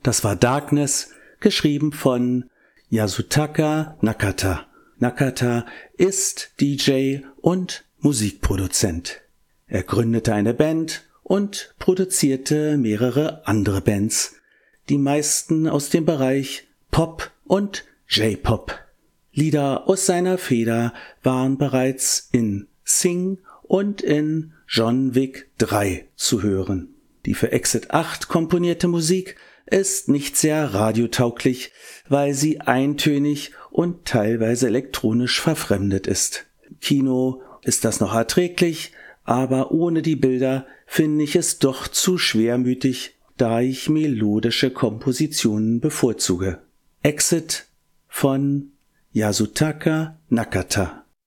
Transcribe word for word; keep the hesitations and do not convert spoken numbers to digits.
Das war Darkness, geschrieben von Yasutaka Nakata. Nakata ist D J und Musikproduzent. Er gründete eine Band und produzierte mehrere andere Bands, die meisten aus dem Bereich Pop und J-Pop. Lieder aus seiner Feder waren bereits in Sing und in John Wick drei zu hören. Die für Exit acht komponierte Musik ist nicht sehr radiotauglich, weil sie eintönig und teilweise elektronisch verfremdet ist. Im Kino ist das noch erträglich, aber ohne die Bilder finde ich es doch zu schwermütig, da ich melodische Kompositionen bevorzuge. Exit von Yasutaka Nakata.